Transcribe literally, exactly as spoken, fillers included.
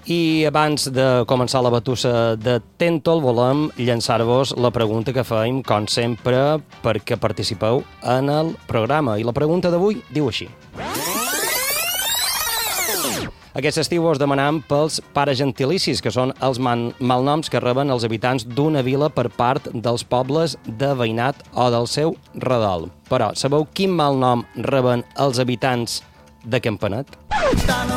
I abans de començar la batussa de Tèntol, volem llançar-vos la pregunta que fèiem, com sempre, perquè participeu en el programa. I la pregunta d'avui diu així. Aquest estiu us demanam pels paragentilicis, que són els man malnoms que reben els habitants d'una vila per part dels pobles de veïnat o del seu redol. Però sabeu quin malnom reben els habitants de Campanet?